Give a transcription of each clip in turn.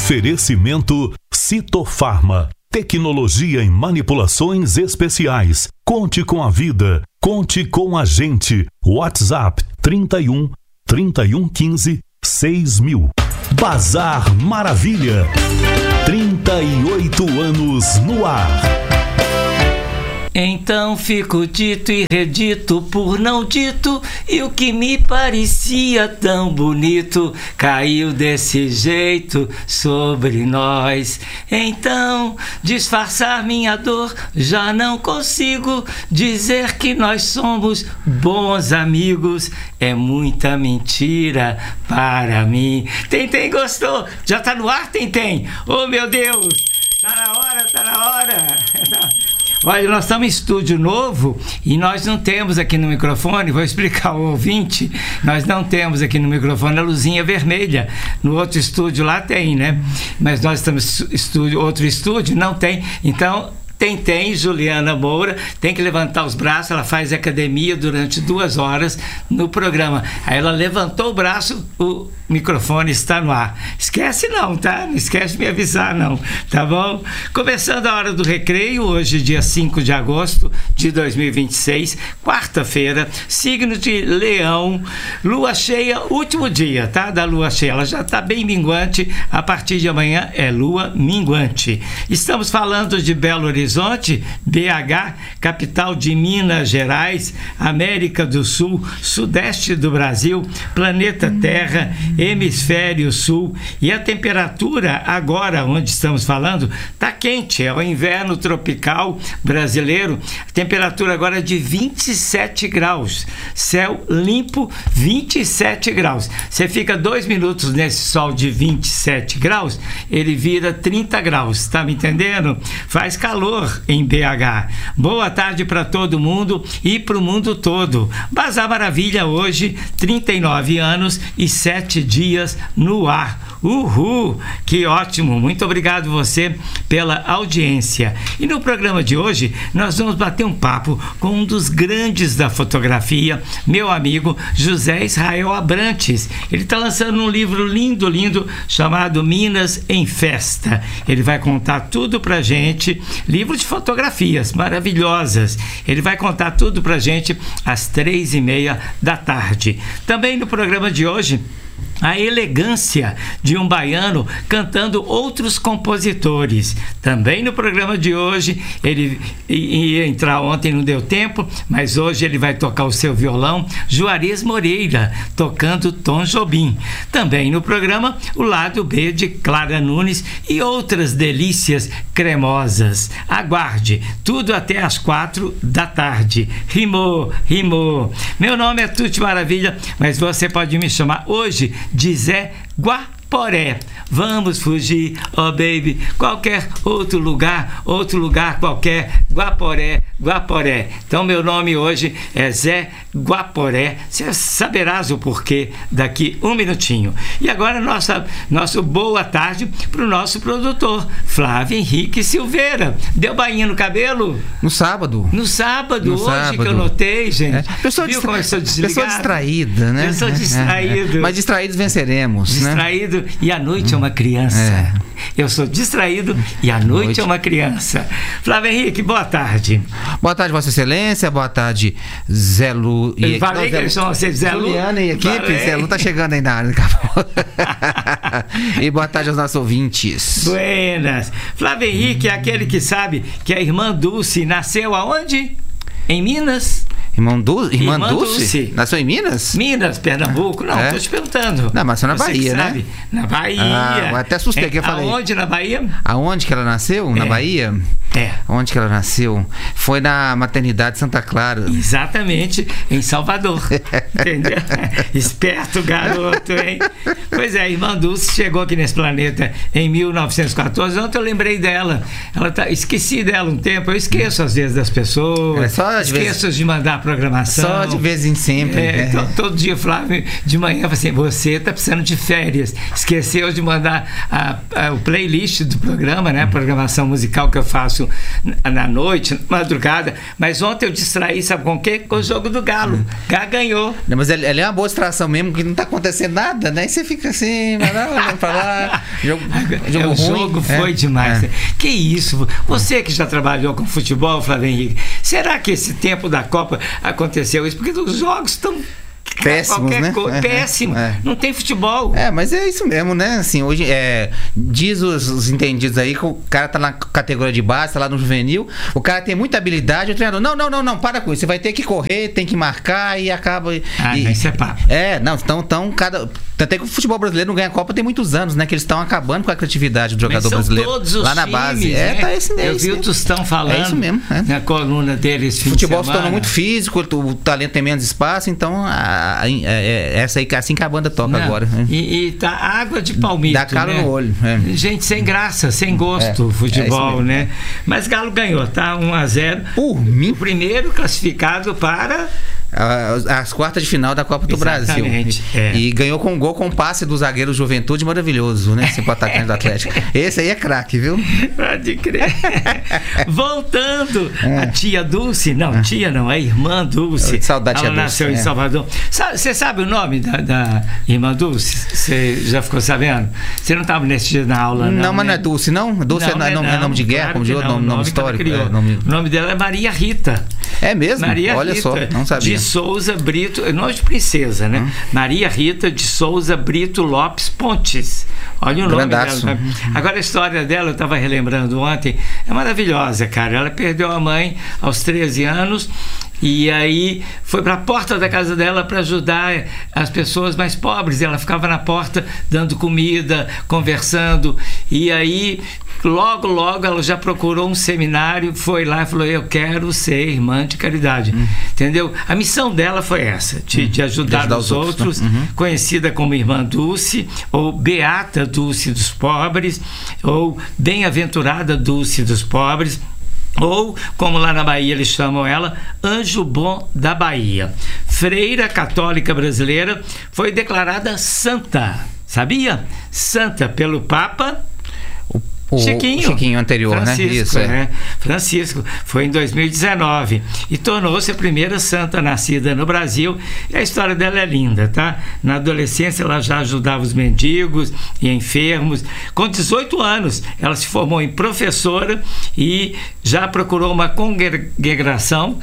Oferecimento Citofarma. Tecnologia em manipulações especiais. Conte com a vida. Conte com a gente. WhatsApp 31 3115 6000. Bazar Maravilha. 38 anos no ar. Então fico dito e redito por não dito, e o que me parecia tão bonito caiu desse jeito sobre nós. Então, disfarçar minha dor já não consigo, dizer que nós somos bons amigos é muita mentira para mim. Tentem gostou? Já tá no ar, Tentem? Oh, meu Deus! Tá na hora! Olha, nós estamos em estúdio novo e nós não temos aqui no microfone, vou explicar ao ouvinte, nós não temos aqui no microfone a luzinha vermelha. No outro estúdio lá tem, né? Mas nós estamos em outro estúdio, não tem. Então, Tentem, Juliana Moura, tem que levantar os braços, ela faz academia durante 2 horas no programa. Aí ela levantou o braço, o microfone está no ar. Esquece não, tá? Não esquece de me avisar não, tá bom? Começando a hora do recreio, hoje dia 5 de agosto de 2026, quarta-feira, signo de Leão, lua cheia, último dia, tá? Da lua cheia, ela já está bem minguante, a partir de amanhã é lua minguante. Estamos falando de Belo Horizonte, BH, capital de Minas Gerais, América do Sul, sudeste do Brasil, planeta Terra, hemisfério sul, e a temperatura agora, onde estamos falando, está quente, é o inverno tropical brasileiro. A temperatura agora é de 27 graus, céu limpo, 27 graus. Você fica 2 minutos nesse sol de 27 graus, ele vira 30 graus, tá me entendendo? Faz calor em BH. Boa tarde para todo mundo e para o mundo todo. Bazar Maravilha hoje, 39 anos e 7 dias no ar. Uhul! Que ótimo! Muito obrigado você pela audiência. E no programa de hoje nós vamos bater um papo com um dos grandes da fotografia, meu amigo José Israel Abrantes. Ele está lançando um livro lindo, lindo, chamado Minas em Festa. Ele vai contar tudo pra gente, livro de fotografias maravilhosas. Ele vai contar tudo pra gente às 3:30 da tarde. Também no programa de hoje, a elegância de um baiano cantando outros compositores. Também no programa de hoje, ele ia entrar ontem, não deu tempo, mas hoje ele vai tocar o seu violão, Juarez Moreira, tocando Tom Jobim. Também no programa, o lado B de Clara Nunes e outras delícias cremosas. Aguarde, tudo até às 4 da tarde. Rimou, rimou. Meu nome é Tuti Maravilha, mas você pode me chamar hoje de Zé Guaporé. Vamos fugir, oh baby, qualquer outro lugar qualquer, Guaporé, Guaporé. Então meu nome hoje é Zé Guaporé. Você saberás o porquê daqui 1 minutinho. E agora nosso boa tarde para o nosso produtor, Flávio Henrique Silveira. Deu bainha no cabelo? No sábado. No sábado, hoje que eu notei, gente. Viu como eu sou desligado? Pessoa distraída, né? Eu sou distraído. Mas distraídos venceremos, distraído, né? E a noite é uma criança. Eu sou distraído e a noite é uma criança. Flávio Henrique, boa tarde. Boa tarde, Vossa Excelência. Boa tarde, Zé Lu. Eu falei que eles chamam você de Zé Lu. Juliana e equipe. Zé Lu tá chegando aí na área. E boa tarde aos nossos ouvintes. Buenas. Flávio Henrique é aquele que sabe que a irmã Dulce nasceu aonde? Em Minas? Irmã Dulce? Nasceu em Minas? Minas, Pernambuco. Não, tô te perguntando. Não, mas nasceu na Bahia, né? Sabe? Na Bahia. Até assustei que eu falei. Aonde na Bahia? Aonde que ela nasceu? Na Bahia? Onde que ela nasceu? Foi na maternidade Santa Clara. Exatamente, em Salvador. Entendeu? Esperto garoto, hein? Pois é, a irmã Dulce chegou aqui nesse planeta em 1914. Ontem eu lembrei dela. Esqueci dela um tempo. Eu esqueço às vezes das pessoas. Esqueço de mandar programação. Só de vez em sempre. Então, todo dia, Flávio, de manhã, eu falei assim, você está precisando de férias. Esqueceu de mandar o playlist do programa, né? A programação musical que eu faço isso na noite, madrugada, mas ontem eu distraí, sabe com o quê? Com o jogo do Galo. Galo ganhou. Não, mas ele é uma boa distração mesmo, que não tá acontecendo nada, né? E você fica assim, olhando pra lá, o jogo foi demais. Né? Que isso? Você que já trabalhou com futebol, Flávio Henrique, será que esse tempo da Copa aconteceu isso? Porque os jogos estão péssimos, né? Péssimo. Não tem futebol. Mas é isso mesmo, né? Assim, hoje, diz os entendidos aí que o cara tá na categoria de base, tá lá no juvenil, o cara tem muita habilidade, o treinador, não, para com isso, você vai ter que correr, tem que marcar e acaba... Isso é papo. Até que o futebol brasileiro não ganha a Copa tem muitos anos, né? Que eles estão acabando com a criatividade do jogador brasileiro. Todos os lá na base. Times, né? Eu vi o Tostão falando. É isso mesmo. Na coluna deles. O futebol se tornou muito físico, o talento tem menos espaço, então essa aí, assim que a banda toca agora. E tá água de palmito. Dá calo no olho. Gente sem graça, sem gosto, futebol, né? Mas Galo ganhou, tá? 1-0. Por mim. O primeiro classificado para... as quartas de final da Copa do Brasil. E ganhou com um gol com um passe do zagueiro Juventude maravilhoso, né? Esse atacante do Atlético. Esse aí é craque, viu? Pode crer. Voltando, a tia Dulce, a irmã Dulce. Saudade, tia Dulce. Ela nasceu em Salvador. Você sabe o nome da irmã Dulce? Você já ficou sabendo? Você não estava nesse dia na aula, não? Não, mas não é Dulce, não? Dulce é nome de guerra, como de outro nome histórico. O nome dela é Maria Rita. É mesmo? Olha só, não sabia. De Souza Brito, nome de princesa, né? Maria Rita de Souza Brito Lopes Pontes. Olha o nome dela. Agora a história dela, eu estava relembrando ontem, é maravilhosa, cara. Ela perdeu a mãe aos 13 anos e aí foi para a porta da casa dela para ajudar as pessoas mais pobres. Ela ficava na porta dando comida, conversando, e aí logo ela já procurou um seminário, foi lá e falou: eu quero ser irmã de caridade. Entendeu? A missão dela foi essa, de ajudar os outros, conhecida como Irmã Dulce, ou Beata Dulce dos Pobres, ou Bem-aventurada Dulce dos Pobres, ou, como lá na Bahia eles chamam ela, Anjo Bom da Bahia. Freira católica brasileira, foi declarada santa, sabia? Santa pelo Papa Chiquinho anterior, Francisco, né? Isso, Francisco, foi em 2019 e tornou-se a primeira santa nascida no Brasil. E a história dela é linda, tá? Na adolescência ela já ajudava os mendigos e enfermos. Com 18 anos ela se formou em professora e já procurou uma congregação.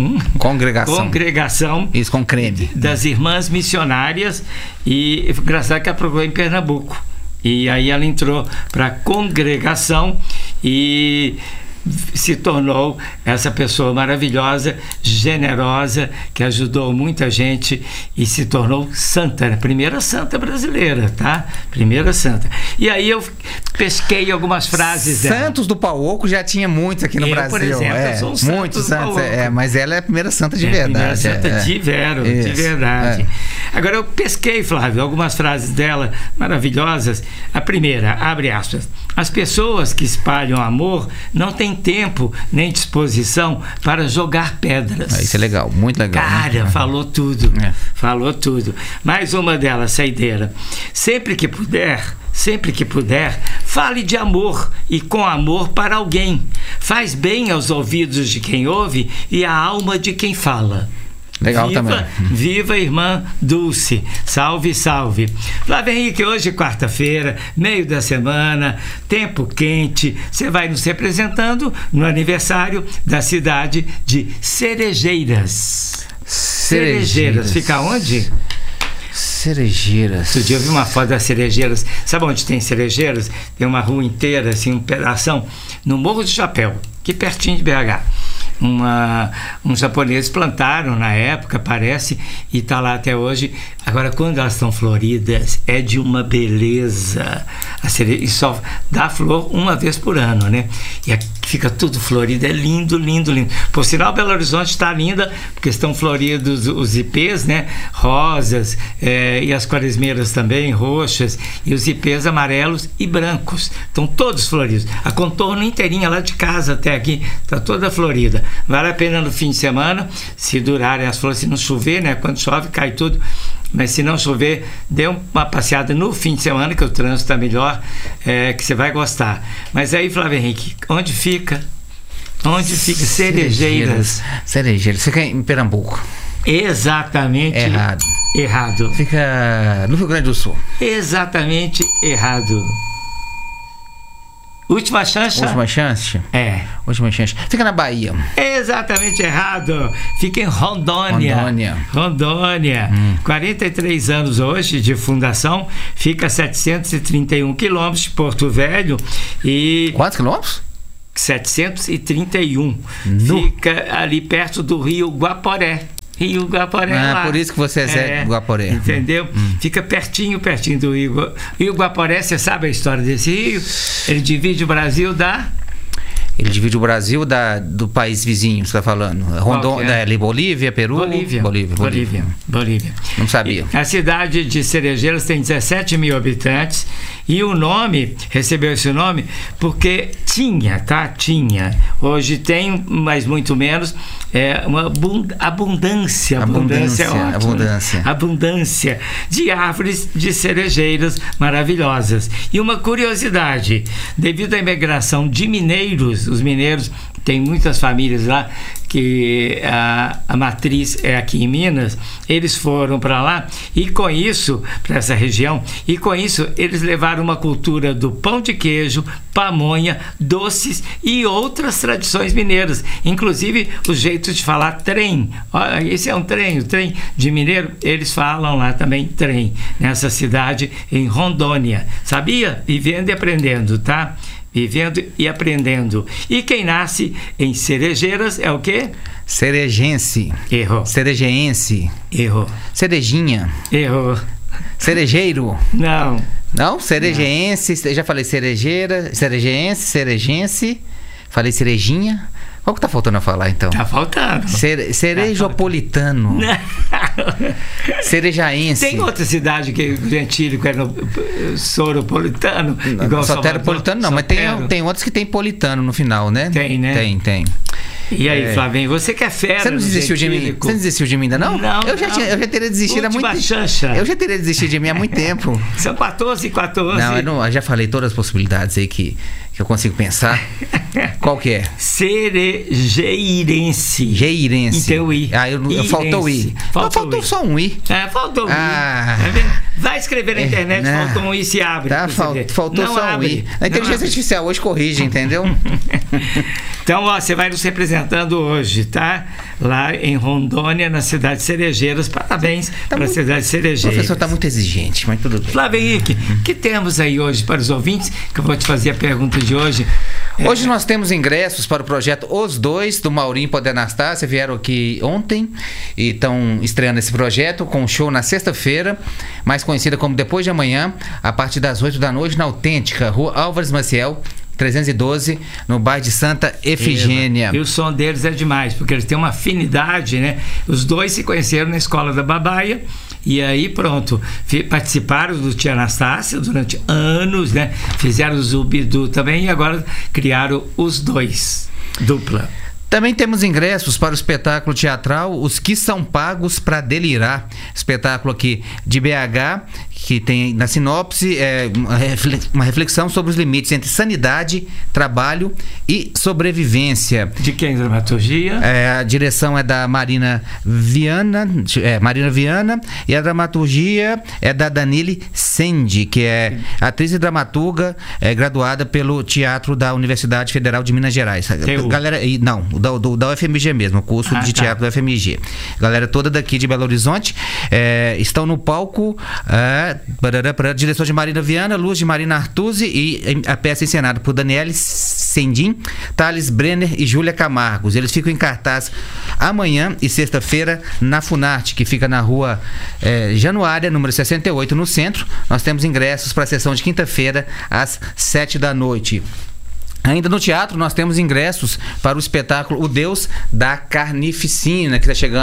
Isso, com creme. Das irmãs missionárias, e engraçado que ela procurou em Pernambuco. E aí ela entrou para a congregação e se tornou essa pessoa maravilhosa, generosa, que ajudou muita gente e se tornou santa, né? Primeira santa brasileira, tá? Primeira santa. E aí eu pesquei algumas frases dela. Santos do Pau Oco já tinha muitos aqui no Brasil. Por exemplo, eu sou um santo muitos do Pau Oco. Mas ela é a primeira santa de verdade. Primeira santa de verdade. Agora eu pesquei, Flávio, algumas frases dela maravilhosas. A primeira, abre aspas: as pessoas que espalham amor não têm tempo nem disposição para jogar pedras. Isso é legal, muito legal. Cara, falou tudo. Falou tudo. Mais uma delas, saideira: sempre que puder, fale de amor e com amor para alguém. Faz bem aos ouvidos de quem ouve e à alma de quem fala. Legal também. Viva Irmã Dulce. Salve, salve. Flávio Henrique, hoje quarta-feira, meio da semana, tempo quente. Você vai nos representando no aniversário da cidade de Cerejeiras. Cerejeiras. Fica onde? Cerejeiras. Outro dia eu vi uma foto das Cerejeiras. Sabe onde tem Cerejeiras? Tem uma rua inteira, assim, um pedação, no Morro do Chapéu, aqui pertinho de BH. Uns japoneses plantaram na época, parece, e está lá até hoje. Agora, quando elas estão floridas, é de uma beleza. E só dá flor uma vez por ano, né? E aqui fica tudo florido, é lindo, lindo, lindo. Por sinal, Belo Horizonte está linda, porque estão floridos os ipês, né? Rosas, e as quaresmeiras também, roxas, e os ipês amarelos e brancos. Estão todos floridos. A contorno inteirinha lá de casa até aqui está toda florida. Vale a pena no fim de semana, se durarem as flores, se não chover, né? Quando chove, cai tudo. Mas se não chover, dê uma passeada no fim de semana, que o trânsito está melhor, que você vai gostar. Mas aí, Flávio Henrique, onde fica? Onde fica Cerejeiras? Cerejeiras. Fica em Pernambuco. Exatamente errado. Fica no Rio Grande do Sul. Exatamente errado. Última chance? Última chance? É. Última chance. Fica na Bahia. Exatamente errado. Fica em Rondônia. 43 anos hoje de fundação. Fica a 731 quilômetros de Porto Velho. E... Quantos quilômetros? 731. Fica ali perto do Rio Guaporé. Rio Guaporé lá. Por isso que você é Zé Guaporé. Entendeu? Fica pertinho do Rio. Rio Guaporé, você sabe a história desse rio? Ele divide o Brasil Ele divide o Brasil do país vizinho, você está falando. Ali, Bolívia, Peru. Bolívia. Não sabia. A cidade de Cerejeiras tem 17 mil habitantes e o nome, recebeu esse nome porque tinha. Hoje tem, mas muito menos. É uma abundância é ótimo. Abundância de árvores de cerejeiras maravilhosas. E uma curiosidade, devido à imigração de mineiros, os mineiros tem muitas famílias lá que a matriz é aqui em Minas, eles foram para lá e com isso, para essa região, e com isso eles levaram uma cultura do pão de queijo, pamonha, doces e outras tradições mineiras, inclusive o jeito de falar trem. Olha, esse é um trem, o trem de mineiro, eles falam lá também trem, nessa cidade em Rondônia. Sabia? Vivendo e aprendendo, tá? Vivendo e aprendendo. E quem nasce em Cerejeiras é o quê? Cerejense. Errou. Cerejeense. Errou. Cerejinha. Errou. Cerejeiro. Não. Não? Cerejeense. Já falei cerejeira. Cerejeense. Cerejense. Falei cerejinha. Qual que tá faltando a falar, então? Tá faltando. Cerejopolitano. Cerejaense. Tem outra cidade que é gentílico, é no Soropolitano? Igual Soteropolitano não, mas tem outros que tem politano no final, né? Tem, né? Tem. E aí, Flavinho, você que é fera. Você não desistiu de mim? Você não desistiu de mim ainda, não? Não. Eu já teria desistido há muito tempo. Eu já teria desistido de mim há muito tempo. São 14. Não, eu já falei todas as possibilidades aí que eu consigo pensar. Qual que é? Cerejeirense. Jeirense. Então, I. Faltou o I. Faltou só um I. Faltou um I. Vai escrever na internet, faltou um I, se abre. Faltou não só abre. Um I. A inteligência artificial hoje corrige, entendeu? Então, você vai nos representando hoje, tá? Lá em Rondônia, na cidade de Cerejeiras. Parabéns para a cidade de Cerejeiras. O professor está muito exigente, mas tudo bem. Flávio Henrique, o que temos aí hoje para os ouvintes? Que eu vou te fazer a pergunta de hoje. Hoje nós temos ingressos para o projeto Os Dois, do Maurinho e Poder Anastácia. Vieram aqui ontem e estão estreando esse projeto com um show na sexta-feira, mais conhecida como Depois de Amanhã, a partir das 8 da noite, na Autêntica, Rua Álvares Maciel, 312, no bairro de Santa Efigênia. E o som deles é demais, porque eles têm uma afinidade, né? Os dois se conheceram na escola da Babaia. E aí, pronto, participaram do Tia Anastácia durante anos, né? Fizeram o Zubidu também e agora criaram os dois, dupla. Também temos ingressos para o espetáculo teatral Os Que São Pagos para Delirar. Espetáculo aqui de BH, que tem na sinopse uma reflexão sobre os limites entre sanidade, trabalho e sobrevivência. De quem a dramaturgia? A direção é da Marina Viana, e a dramaturgia é da Danile Sendi, que é atriz e dramaturga, graduada pelo Teatro da Universidade Federal de Minas Gerais. Galera, da UFMG mesmo, o curso de teatro da UFMG. Galera toda daqui de Belo Horizonte estão no palco, direção de Marina Viana, luz de Marina Artuzzi, e a peça encenada por Daniele Sendim, Thales Brenner e Júlia Camargos. Eles ficam em cartaz amanhã e sexta-feira na Funarte, que fica na rua Januária, número 68, no centro. Nós temos ingressos para a sessão de quinta-feira às 7 da noite. Ainda no teatro, nós temos ingressos para o espetáculo O Deus da Carnificina, que está chegando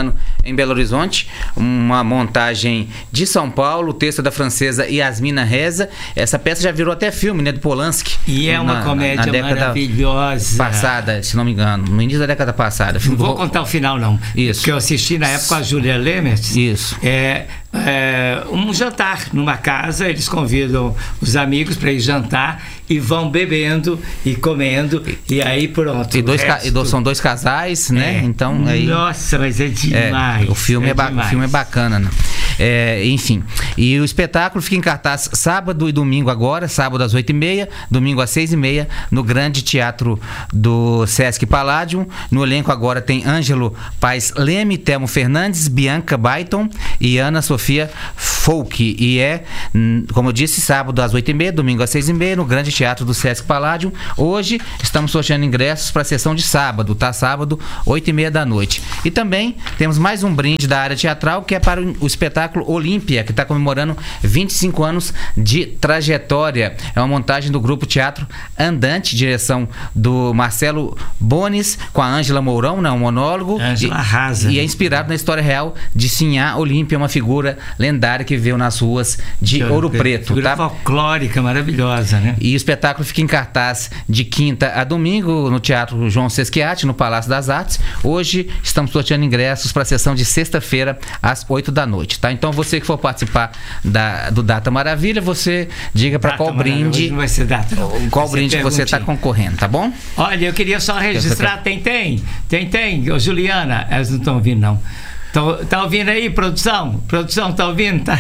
em Belo Horizonte, uma montagem de São Paulo, o texto da francesa Yasmina Reza. Essa peça já virou até filme, né, do Polanski. E é uma comédia maravilhosa. Passada, se não me engano, no início da década passada. Não vou contar o final, não. Isso. Que eu assisti na época com a Julia Lemert. Isso. Um jantar numa casa, eles convidam os amigos para ir jantar e vão bebendo e comendo, e aí pronto. São dois casais, né? Então, aí, nossa, mas é demais. O filme é bacana, né? Enfim, e o espetáculo fica em cartaz sábado e domingo agora, sábado às 8h30, domingo às 6h30, no Grande Teatro do Sesc Palladium. No elenco agora tem Ângelo Paes Leme, Telmo Fernandes, Bianca Baiton e Ana Sofia Folk. E como eu disse, sábado às 8h30, domingo às 6h30, no Grande Teatro do Sesc Palladium. Hoje estamos sorteando ingressos para a sessão de sábado, tá? Sábado, 8h30 da noite. E também temos mais um brinde da área teatral, que é para o espetáculo Olímpia, que está comemorando 25 anos de trajetória. É uma montagem do grupo Teatro Andante, direção do Marcelo Bones, com a Ângela Mourão, né, um monólogo. Ângela arrasa. E é inspirado na história real de Sinhá Olímpia, uma figura lendária que viveu nas ruas de Ouro Preto. Figura folclórica, maravilhosa, né? E o espetáculo fica em cartaz de quinta a domingo no Teatro João Sesquiati, no Palácio das Artes. Hoje estamos sorteando ingressos para a sessão de sexta-feira às 8 da noite, tá? Então você que for participar do Data Maravilha, você diga para qual brinde, não vai ser data, não. Qual brinde que você está concorrendo, tá bom? Olha, eu queria só registrar, tem, ô, Juliana, elas não estão ouvindo, não. Tá ouvindo aí, produção? Produção, tá ouvindo? Tá?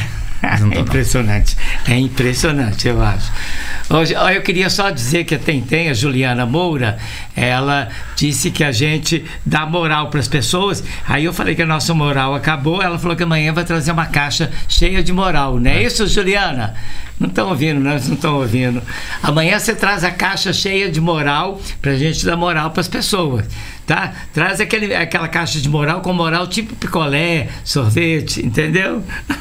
É impressionante, eu acho. Hoje, eu queria só dizer que a Juliana Moura, ela disse que a gente dá moral para as pessoas. Aí eu falei que a nossa moral acabou. Ela falou que amanhã vai trazer uma caixa cheia de moral, não é isso, Juliana? Não estão ouvindo, não estão ouvindo. Amanhã você traz a caixa cheia de moral pra gente dar moral para as pessoas, tá? Traz aquela caixa de moral com moral tipo picolé, sorvete, entendeu?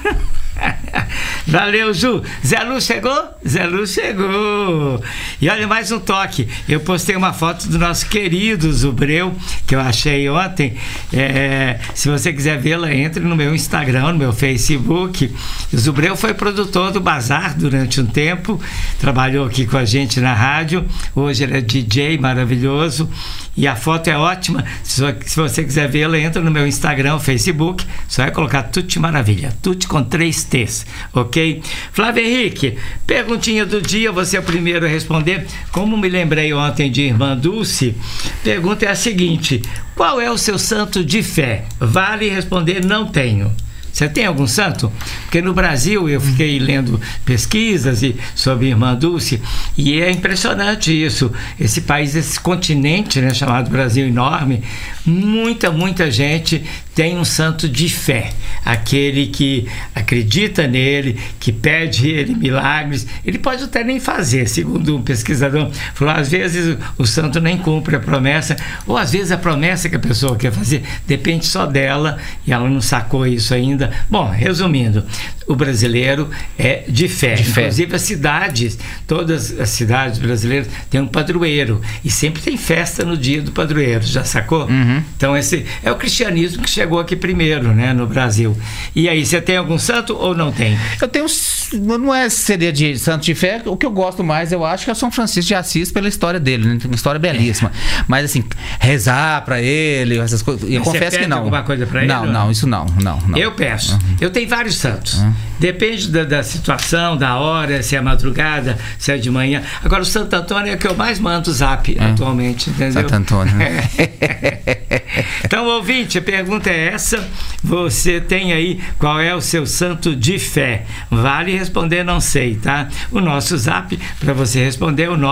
Valeu, Ju. Zé Lu chegou? Zé Lu chegou. E olha, mais um toque. Eu postei uma foto do nosso querido Zubreu, que eu achei ontem. Se você quiser vê-la, entre no meu Instagram, no meu Facebook. O Zubreu foi produtor do Bazar durante um tempo, trabalhou aqui com a gente na rádio. Hoje ele é DJ maravilhoso. E a foto é ótima. Se você quiser vê-la, entra no meu Instagram, Facebook. Só é colocar Tuti Maravilha. Tuti com 3 T's, ok? Flávio Henrique, perguntinha do dia, você é o primeiro a responder. Como me lembrei ontem de Irmã Dulce, pergunta é a seguinte: qual é o seu santo de fé? Vale responder não tenho. Você tem algum santo? Porque no Brasil eu fiquei lendo pesquisas sobre Irmã Dulce e é impressionante isso. Esse país, esse continente, né, chamado Brasil enorme, muita gente tem um santo de fé. Aquele que acredita nele, que pede ele milagres. Ele pode até nem fazer, segundo um pesquisador falou, às vezes o santo nem cumpre a promessa, ou às vezes a promessa que a pessoa quer fazer depende só dela e ela não sacou isso ainda. Bom, resumindo, o brasileiro é de fé. Inclusive as cidades, todas as cidades brasileiras têm um padroeiro e sempre tem festa no dia do padroeiro, já sacou? Uhum. Então esse é o cristianismo que chegou aqui primeiro, né, no Brasil. E aí, você tem algum santo ou não tem? Eu tenho, não seria de santo de fé, o que eu gosto mais, eu acho que é o São Francisco de Assis, pela história dele, né? Uma história belíssima. Mas assim, rezar pra ele, essas coisas, eu confesso que não. Alguma coisa pra ele? Não, isso não. Eu peço. Eu tenho vários santos. Depende da situação, da hora, se é madrugada, se é de manhã. Agora, o Santo Antônio é o que eu mais mando o zap atualmente, entendeu? Santo Antônio, né? Então, ouvinte, a pergunta é essa. Você tem aí qual é o seu santo de fé? Vale responder não sei, tá? O nosso zap para você responder é o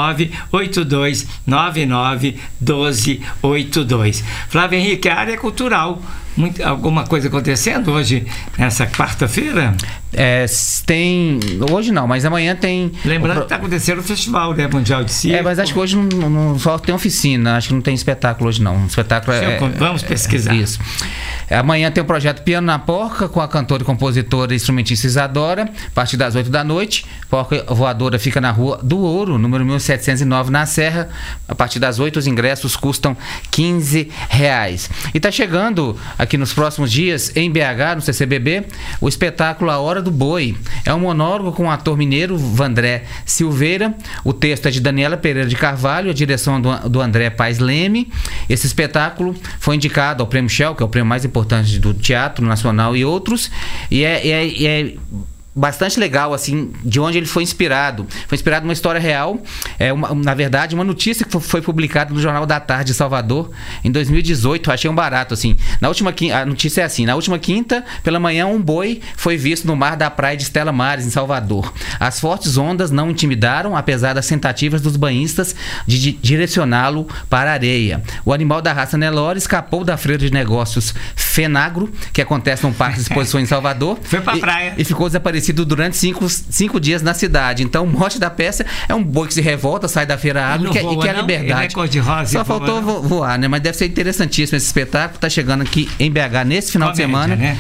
982991282. Flávio Henrique, a área cultural. Alguma coisa acontecendo hoje, nessa quarta-feira? Tem. Hoje não, mas amanhã tem. Lembrando que está acontecendo o festival, né? Mundial de Circo. Mas acho que hoje não só tem oficina, acho que não tem espetáculo hoje não. Espetáculo Vamos pesquisar. Isso. Amanhã tem o projeto Piano na Porca, com a cantora e compositora e instrumentista Isadora, a partir das 8 da noite. Porca Voadora fica na Rua do Ouro, número 1709, na Serra. A partir das 8, os ingressos custam R$15. E está chegando aqui nos próximos dias, em BH, no CCBB, o espetáculo A Hora do Boi. É um monólogo com o ator mineiro Vandré Silveira. O texto é de Daniela Pereira de Carvalho, a direção do André Paes Leme. Esse espetáculo foi indicado ao Prêmio Shell, que é o prêmio mais importante do Teatro Nacional e outros, e é bastante legal, assim, de onde ele foi inspirado. Foi inspirado numa história real, na verdade, uma notícia que foi publicada no Jornal da Tarde de Salvador em 2018. Achei um barato, assim. A notícia é assim: na última quinta, pela manhã, um boi foi visto no mar da praia de Estela Maris, em Salvador. As fortes ondas não intimidaram, apesar das tentativas dos banhistas de direcioná-lo para a areia. O animal da raça Nelore escapou da feira de negócios Fenagro, que acontece num parque de exposições em Salvador. Foi pra praia. E ficou desaparecido durante 5 dias na cidade. Então, o mote da peça é um boi que se revolta, sai da feira água e quer a liberdade. Ele é cor-de-rosa. Só faltou voar, né? Mas deve ser interessantíssimo esse espetáculo. Tá chegando aqui em BH nesse final de semana. Né?